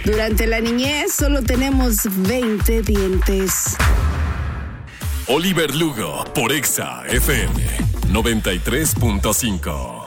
Durante la niñez solo tenemos 20 dientes. Oliver Lugo por Exa FM 93.5.